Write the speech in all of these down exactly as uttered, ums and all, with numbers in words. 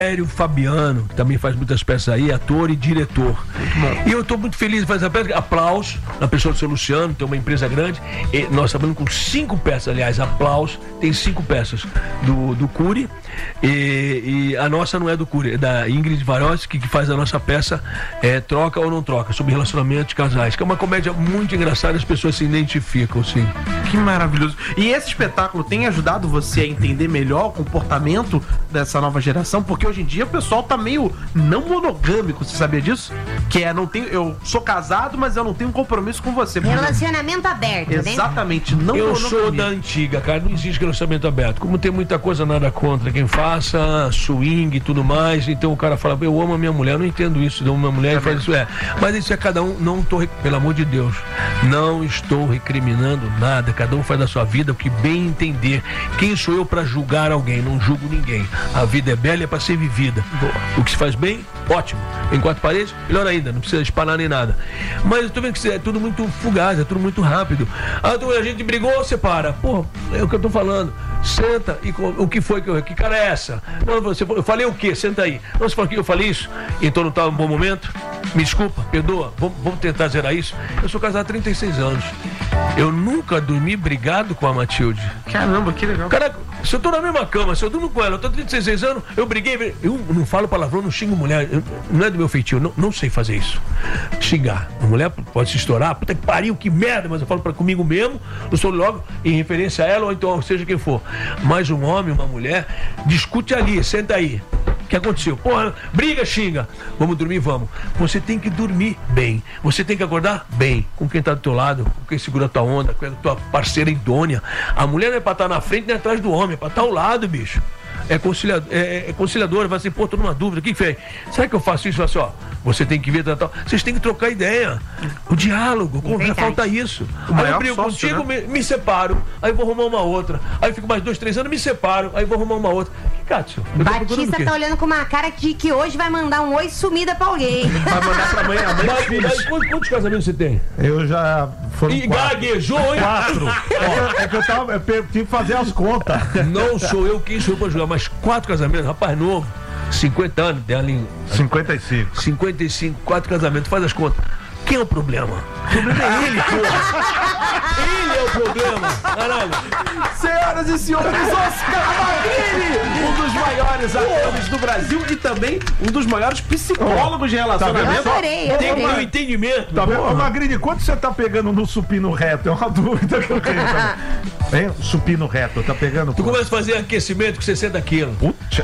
Rogério Fabiano, que também faz muitas peças aí, ator e diretor. E eu estou muito feliz de fazer a peça. Aplausos na pessoa do seu Luciano, tem uma empresa grande. E nós trabalhamos com cinco peças, aliás, Aplausos, tem cinco peças do, do Cury. E, e a nossa não é do Cury, é da Ingrid Varoski, que faz a nossa peça é, Troca ou Não Troca, sobre relacionamento de casais, que é uma comédia muito engraçada, as pessoas se identificam, sim. Que maravilhoso. E esse espetáculo tem ajudado você a entender melhor o comportamento dessa nova geração? Porque hoje em dia o pessoal tá meio não monogâmico, você sabia disso? Que é, não tenho, eu sou casado, mas eu não tenho compromisso com você. Relacionamento aberto, né? Exatamente, não Eu monogamia. sou da antiga, cara, não existe relacionamento aberto. Como tem muita coisa nada contra quem faça, swing e tudo mais, então o cara fala, eu amo a minha mulher, eu não entendo isso, eu amo a minha mulher e faz isso, é. Mas isso é cada um, não tô, pelo amor de Deus, não estou recriminando nada, cada um faz da sua vida o que bem entender. Quem sou eu pra julgar alguém? Não julgo ninguém. A vida é bela e é pra ser vivida. Boa. O que se faz bem, ótimo. Em quatro paredes, melhor ainda, não precisa espanar nem nada. Mas eu tô vendo que é tudo muito fugaz, é tudo muito rápido. Ah, a gente brigou, separa. Pô, é o que eu tô falando. Senta e o que foi que eu. Que cara é essa? Não, você, eu falei o quê? Senta aí. Não, você falou que eu falei isso, então não tá um bom momento. Me desculpa, perdoa, vamos, vamos tentar zerar isso. Eu sou casado há trinta e seis anos. Eu nunca dormi brigado com a Matilde. Caramba, que legal. Cara, se eu tô na mesma cama, se eu durmo com ela, eu tô trinta e seis anos, eu briguei, eu não falo palavrão, não xingo mulher, eu, não é do meu feitio, não, não sei fazer isso. Xingar. A mulher pode se estourar, puta que pariu, que merda, mas eu falo pra comigo mesmo, eu sou logo em referência a ela, ou então seja quem for. Mas um homem, uma mulher, discute ali, senta aí. O que aconteceu? Porra, briga, xinga. Vamos dormir, vamos. Você tem que dormir bem. Você tem que acordar bem. Com quem tá do teu lado, com quem segura a tua onda, com a tua parceira idônea. A mulher não é pra estar na frente nem atrás do homem, é pra estar ao lado, bicho. É conciliador, é, é conciliador, vai assim, pô, tô numa dúvida, o que fez? Será que eu faço isso? Assim, ó, você tem que ver, tal, tal. Vocês têm que trocar ideia. O diálogo, como já falta isso. O aí eu brigo sócio, contigo, né? me, me separo, aí vou arrumar uma outra. Aí fico mais dois, três anos, me separo, aí vou arrumar uma outra. Que Cátia? Batista tá olhando com uma cara de que hoje vai mandar um oi sumida pra alguém. Vai mandar pra mãe, a mãe mas, mas, quantos, quantos casamentos você tem? Eu já... Foram e gaguejou, hein? Quatro. é, que, é que eu tava, eu tive que fazer as contas. Não sou eu quem sou pra jogar, mas quatro casamentos, rapaz novo, cinquenta anos, dela em... cinquenta e cinco. cinquenta e cinco, quatro casamentos, faz as contas. Quem é o problema? O problema é ele, porra. Ele é o problema, caralho. Senhoras e senhores, Oscar Magrini, um dos maiores atores do Brasil e também um dos maiores psicólogos de relacionamento. Eu adorei, eu Tem adorei. meu entendimento. Tá vendo? Ô, Magrini, quanto você tá pegando no supino reto? É uma dúvida que eu tenho. Hein? Supino reto, tá pegando? Tu começa a fazer aquecimento com sessenta quilos. Puxa,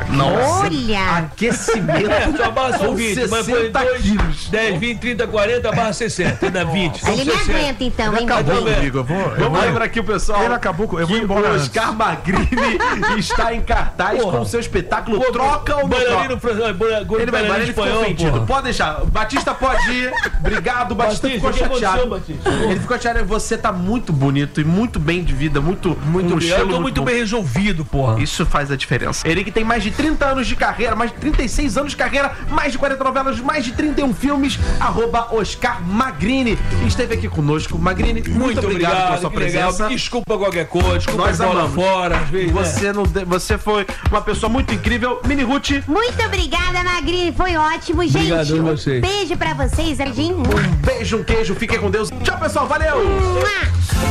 Olha! Aquecimento. É, tua barra são vinte, mas foi dois, quilos. dez, vinte, trinta, quarenta, barra sessenta, ainda vinte. São Ele me sessenta. aguenta então, hein, acabou Magrini? comigo, eu vou. Eu Vamos vou lembrar aqui o pessoal. Ele acabou com. Eu vou que embora. o antes. Oscar Magrini está em cartaz Porra. com seu espetáculo Pô, Troca ou Não bailarino Troca. fran- bailarino Ele vai embora, ele ficou espanhol, ofendido. porra. Pode deixar. Batista pode ir. Obrigado, Batista, Batista, ficou o que aconteceu, chateado. Batista? Ele ficou chateado. Você tá muito bonito e muito bem de vida, muito, Muito um bem, eu estilo tô muito bom. bem resolvido, porra. Isso faz a diferença. Ele que tem mais de trinta anos de carreira, mais de trinta e seis anos de carreira, mais de quarenta novelas, mais de trinta e um filmes, arroba Oscar Magrini. Esteve aqui conosco. Magrini, muito, Muito obrigado, obrigado, pela sua que legal. presença. Desculpa qualquer coisa, desculpa Nós as bolas amamos. fora, às vezes, né? Você, não, de- você foi uma pessoa muito incrível. Mini Ruth, Muito obrigada, Magrini. Foi ótimo, gente. Obrigado a Um vocês. beijo pra vocês, Jardim. um beijo, um queijo. Fiquem com Deus. Tchau, pessoal. Valeu! Mua.